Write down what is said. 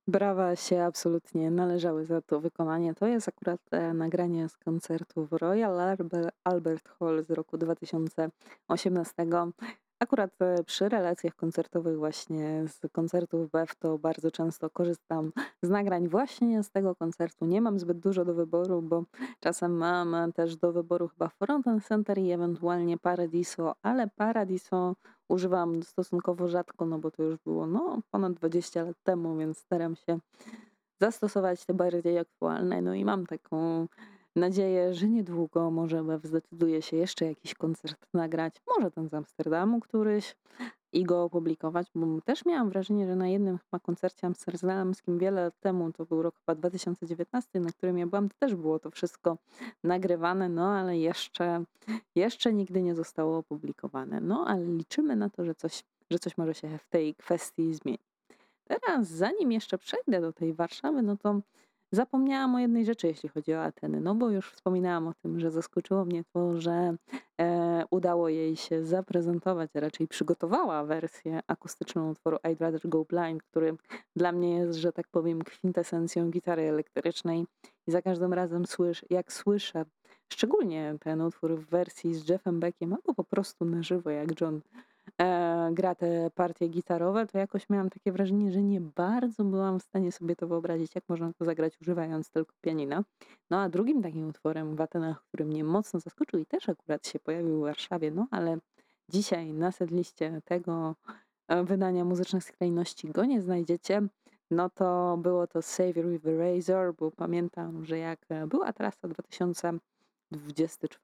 Brawa się absolutnie należały za to wykonanie. To jest akurat nagranie z koncertu w Royal Albert Hall z roku 2018. Akurat przy relacjach koncertowych właśnie z koncertów BEF to bardzo często korzystam z nagrań właśnie z tego koncertu. Nie mam zbyt dużo do wyboru, bo czasem mam też do wyboru chyba Front and Center i ewentualnie Paradiso, ale Paradiso używam stosunkowo rzadko, no bo to już było ponad 20 lat temu, więc staram się zastosować te bardziej aktualne. No i mam taką nadzieję, że niedługo może zdecyduje się jeszcze jakiś koncert nagrać, może ten z Amsterdamu któryś i go opublikować, bo też miałam wrażenie, że na jednym chyba koncercie amsterdamskim wiele lat temu, to był rok chyba 2019, na którym ja byłam, to też było to wszystko nagrywane, no ale jeszcze nigdy nie zostało opublikowane. No ale liczymy na to, że coś może się w tej kwestii zmieni. Teraz, zanim jeszcze przejdę do tej Warszawy, no to zapomniałam o jednej rzeczy, jeśli chodzi o Ateny. No bo już wspominałam o tym, że zaskoczyło mnie to, że udało jej się zaprezentować, a raczej przygotowała wersję akustyczną utworu I'd Rather Go Blind, który dla mnie jest, że tak powiem, kwintesencją gitary elektrycznej. I za każdym razem, jak słyszę, szczególnie ten utwór w wersji z Jeffem Beckiem, albo po prostu na żywo, jak John gra te partie gitarowe, to jakoś miałam takie wrażenie, że nie bardzo byłam w stanie sobie to wyobrazić, jak można to zagrać używając tylko pianina. No a drugim takim utworem w Atenach, który mnie mocno zaskoczył i też akurat się pojawił w Warszawie, no ale dzisiaj na setliście tego wydania Muzycznych Skrajności go nie znajdziecie, no to było to Savior with the Razor, bo pamiętam, że jak była trasa 2024